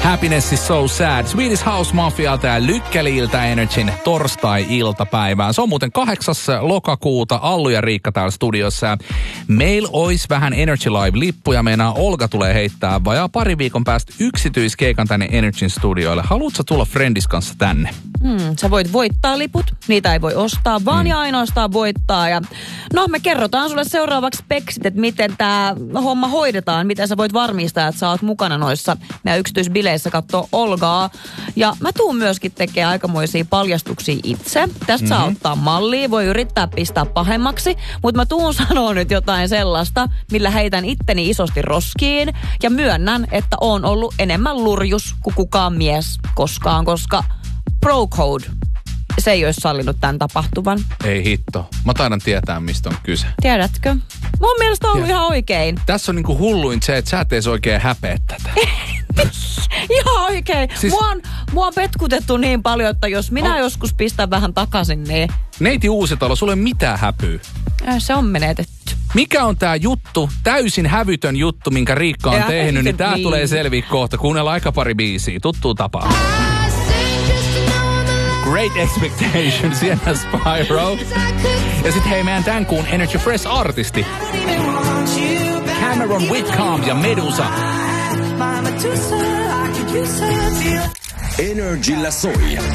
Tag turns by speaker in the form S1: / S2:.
S1: Happiness is so sad. Swedish House Mafialta ja Lykkäli-ilta Energyn torstai-iltapäivään. Se on muuten 8. lokakuuta. Allu ja Riikka täällä studiossa. Meillä olisi vähän Energy Live-lippuja. Meinaa Olga tulee heittää vajaa pari viikon päästä yksityiskeikan tänne Energyn studioille. Haluatko tulla Friendis kanssa tänne?
S2: Sä voit voittaa liput. Niitä ei voi ostaa, vaan ja ainoastaan voittaa. Ja no, me kerrotaan sulle seuraavaksi speksit, että miten tämä homma hoidetaan. Miten sä voit varmistaa, että sä oot mukana noissa meidän yksityisbileissä kattoo Olgaa. Ja mä tuun myöskin tekemään aikamoisia paljastuksia itse. Tästä saa ottaa mallia, voi yrittää pistää pahemmaksi. Mutta mä tuun sanoa nyt jotain sellaista, millä heitän itteni isosti roskiin. Ja myönnän, että oon ollut enemmän lurjus kuin kukaan mies koskaan, koska Pro Code, se ei olisi sallinut tämän tapahtuvan.
S1: Ei hitto. Mä taidan tietää, mistä on kyse.
S2: Tiedätkö? Mun mielestä on ollut ihan oikein.
S1: Tässä on niinku hulluin se, että sä et edes oikein häpeä tätä.
S2: Ihan oikein. Siis mua on petkutettu niin paljon, että jos minä joskus pistän vähän takaisin, niin...
S1: Neiti Uusitalo, sulla ei mitään häpyä.
S2: Se on menetetty.
S1: Mikä on tää juttu, täysin hävytön juttu, minkä Riikka on tehnyt, niin tää tulee selviä kohta. Kuunnellaan aika pari biisiä, tuttuu tapaa. Great Expectations, siellä Spyro. Ja sit hei, meidän tän kuun Energy Fresh artisti. Cameron Whitcomb ja Medusa.
S3: Energillä soi.